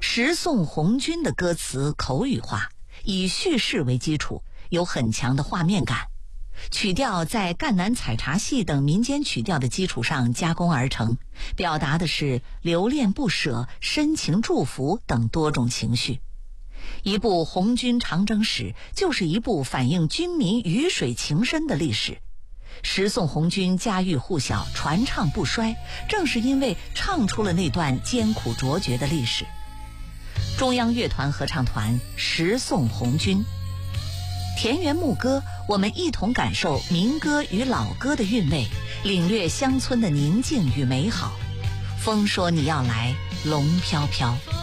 十送红军的歌词口语化，以叙事为基础，有很强的画面感。曲调在赣南采茶戏等民间曲调的基础上加工而成，表达的是留恋不舍、深情祝福等多种情绪。一部红军长征史就是一部反映军民鱼水情深的历史。十送红军家喻户晓，传唱不衰，正是因为唱出了那段艰苦卓绝的历史。中央乐团合唱团十送红军，田园牧歌，我们一同感受民歌与老歌的韵味，领略乡村的宁静与美好。风说你要来，龙飘飘。